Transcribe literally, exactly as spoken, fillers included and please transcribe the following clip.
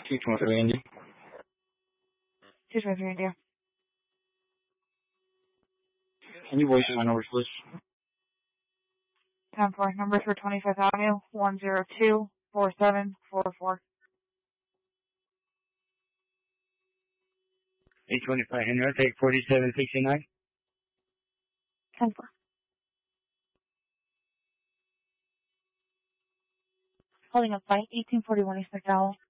two twenty-three India. two twenty-three India. Can you voice my numbers, please? ten four. Numbers for twenty-fifth Avenue, one zero two four seven four four. eight twenty-five Henry, take forty-seven sixty-nine. ten four. Holding up by eighteen forty-one East McDowell.